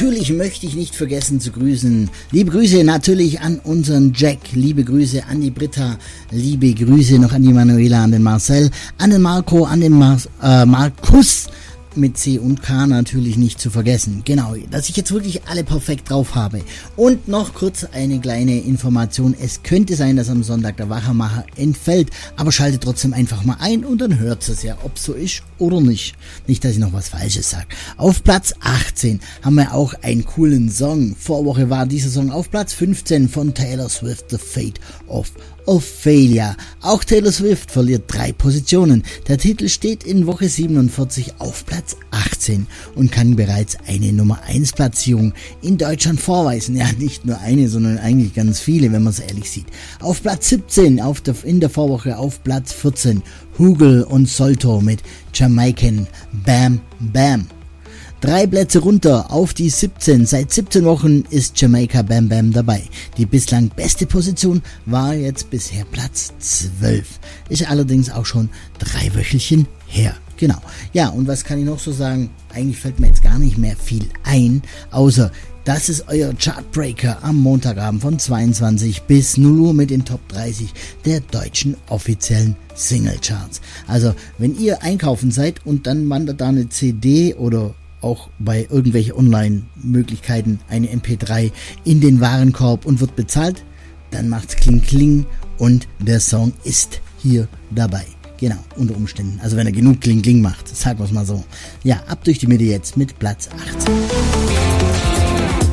natürlich möchte ich nicht vergessen zu grüßen. Liebe Grüße natürlich an unseren Jack, liebe Grüße an die Britta, liebe Grüße noch an die Manuela, an den Marcel, an den Marco, an den Markus, mit C und K natürlich nicht zu vergessen. Genau, dass ich jetzt wirklich alle perfekt drauf habe. Und noch kurz eine kleine Information. Es könnte sein, dass am Sonntag der Wachermacher entfällt, aber schaltet trotzdem einfach mal ein und dann hört es ja, ob so ist oder nicht. Nicht, dass ich noch was Falsches sage. Auf Platz 18 haben wir auch einen coolen Song. Vorwoche war dieser Song auf Platz 15 von Taylor Swift, The Fate of Ophelia. Auch Taylor Swift verliert 3 Positionen. Der Titel steht in Woche 47 auf Platz 18 und kann bereits eine Nummer 1 Platzierung in Deutschland vorweisen. Ja, nicht nur eine, sondern eigentlich ganz viele, wenn man es ehrlich sieht. Auf Platz 17, in der Vorwoche auf Platz 14, Hugel und Solto mit Jamaican Bam Bam. 3 Plätze runter auf die 17. Seit 17 Wochen ist Jamaica Bam Bam dabei. Die bislang beste Position war jetzt bisher Platz 12. Ist allerdings auch schon 3 Wöchelchen her. Genau. Ja, und was kann ich noch so sagen? Eigentlich fällt mir jetzt gar nicht mehr viel ein, außer das ist euer Chartbreaker am Montagabend von 22 bis 0 Uhr mit den Top 30 der deutschen offiziellen Singlecharts. Also, wenn ihr einkaufen seid und dann wandert da eine CD oder auch bei irgendwelchen Online-Möglichkeiten eine MP3 in den Warenkorb und wird bezahlt, dann macht's Kling Kling und der Song ist hier dabei. Genau, unter Umständen. Also wenn er genug Kling Kling macht, sagen wir es mal so. Ja, ab durch die Mitte jetzt mit Platz 18.